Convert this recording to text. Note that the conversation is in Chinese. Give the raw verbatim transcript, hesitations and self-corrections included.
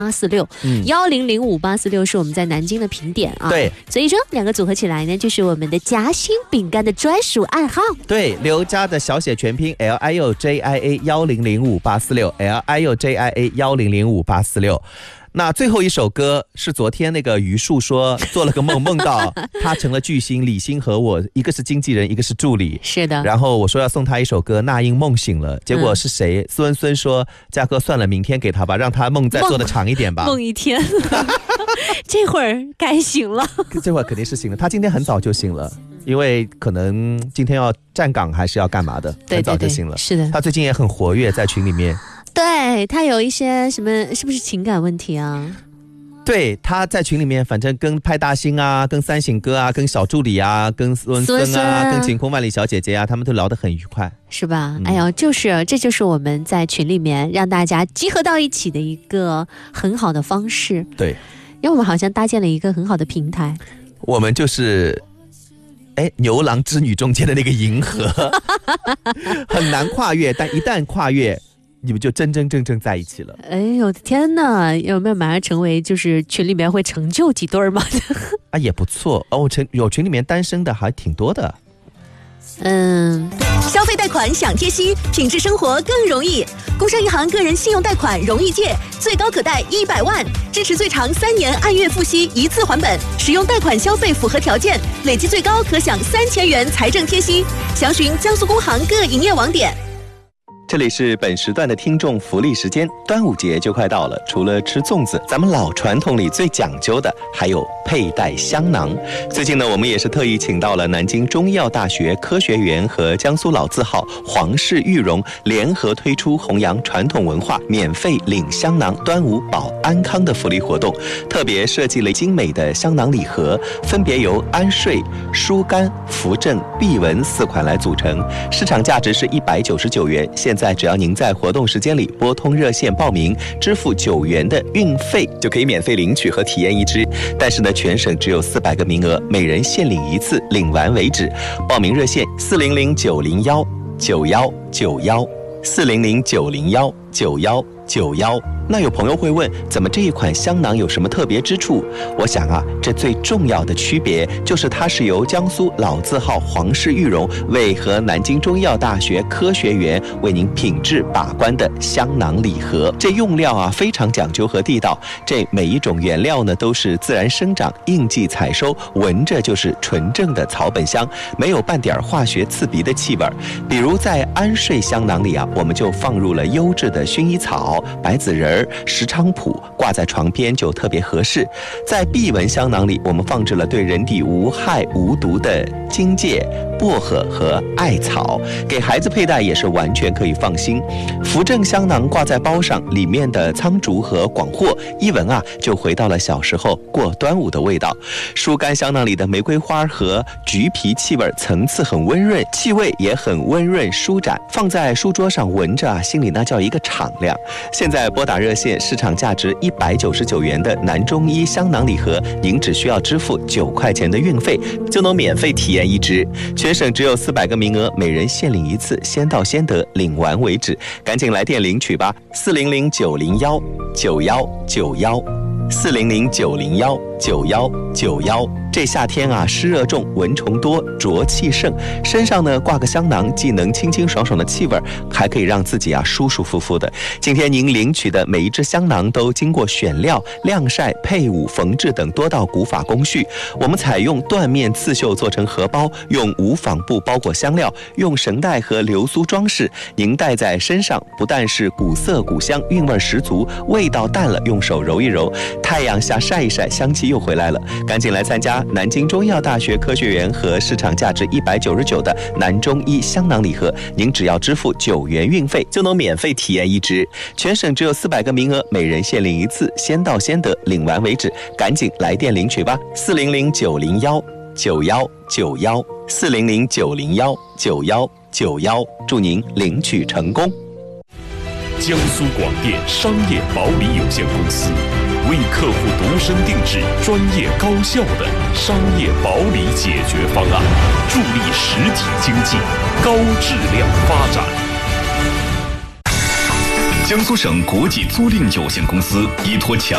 八四六，幺零零五八四六是我们在南京的评点啊。 对， 所以说两个组合起来呢，就是我们的夹心饼干的专属暗号。 对，刘家的小写全拼 L I U J I A 幺零零五八四六 L I U J I A 幺零零五八四六。那最后一首歌是昨天那个余树说做了个梦，梦到他成了巨星，李欣和我一个是经纪人，一个是助理。 是的。 然后我说要送他一首歌，那英梦醒了。结果是谁？孙孙说嘉哥算了，明天给他吧，让他梦再做的长一点吧。 梦一天。这会儿该醒了。 这会儿肯定是醒了。他今天很早就醒了。因为可能今天要站岗还是要干嘛的， 对对对， 很早就醒了。 是的， 他最近也很活跃在群里面。 对，他有一些什么，是不是情感问题啊？ 对，他在群里面，反正跟派大星啊，跟三省哥啊，跟小助理啊，跟孙孙啊，跟晴空万里小姐姐啊，他们都聊得很愉快， 是吧？嗯、哎呀，就是这就是我们在群里面让大家集合到一起的一个很好的方式。 对， 因为我们好像搭建了一个很好的平台。 我们就是。哎，牛郎织女中间的那个银河很难跨越，但一旦跨越，你们就真真正正在一起了。 哎呦我的天哪，有没有马上成为就是群里面会成就几对吗？ 啊，也不错哦，群有群里面单身的还挺多的。 嗯， 消费贷款享贴息，品质生活更容易。工商银行个人信用贷款容易借，最高可贷一百万，支持最长三年按月付息，一次还本。使用贷款消费符合条件，累计最高可享三千元财政贴息。详询江苏工行各营业网点。 这里是本时段的听众福利时间，端午节就快到了，除了吃粽子，咱们老传统里最讲究的还有佩戴香囊。最近呢，我们也是特意请到了南京中医药大学科学园和江苏老字号皇氏玉荣联合推出弘扬传统文化、免费领香囊、端午保安康的福利活动，特别设计了精美的香囊礼盒，分别由安睡、疏肝、扶正、避蚊四款来组成，市场价值是一百九十九元，现在只要您在活动时间里拨通热线报名，支付九元的运费，就可以免费领取和体验一支。但是呢，全省只有四百个名额，每人限领一次，领完为止。报名热线四零零九零幺九幺九幺四零零九零幺九幺九幺。那有朋友会问，怎么这一款香囊有什么特别之处？我想啊，这最重要的区别就是它是由江苏老字号皇氏玉荣为和南京中医药大学科学园为您品质把关的香囊礼盒。这用料啊非常讲究和地道，这每一种原料呢都是自然生长、应季采收，闻着就是纯正的草本香，没有半点化学刺鼻的气味。比如在安睡香囊里啊，我们就放入了优质的薰衣草、白子仁、石菖蒲，挂在床边就特别合适。在避蚊香囊里，我们放置了对人体无害无毒的荆芥、薄荷和艾草，给孩子佩戴也是完全可以放心。扶正香囊挂在包上，里面的苍竹和广藿一闻啊，就回到了小时候过端午的味道。疏肝香囊里的玫瑰花和橘皮气味层次很温润，气味也很温润舒展，放在书桌上闻着啊，心里那叫一个敞亮。现在拨打热线，市场价值一百九十九元的南中医香囊礼盒，您只需要支付九块钱的运费，就能免费体验一支。全省只有四百个名额，每人限领一次，先到先得，领完为止。赶紧来电领取吧，四零零九零幺九幺九幺。四零零九零幺九幺九幺。这夏天啊，湿热重，蚊虫多，浊气盛，身上呢挂个香囊，既能清清爽爽的气味，还可以让自己啊舒舒服服的。今天您领取的每一只香囊都经过选料、晾晒、配伍、缝制等多道古法工序。我们采用缎面刺绣做成荷包，用无纺布包裹香料，用绳带和流苏装饰。您戴在身上，不但是古色古香，韵味十足，味道淡了，用手揉一揉，太阳下晒一晒，香气又回来了。赶紧来参加南京中医药大学科学园和市场价值一百九十九的南中医香囊礼盒，您只要支付九元运费，就能免费体验一支。全省只有四百个名额，每人限领一次，先到先得，领完为止。赶紧来电领取吧，四零零九零幺九幺九幺，四零零九零幺九幺九幺，祝您领取成功。 江苏广电商业保理有限公司为客户度身定制专业高效的商业保理解决方案，助力实体经济高质量发展。江苏省国际租赁有限公司依托强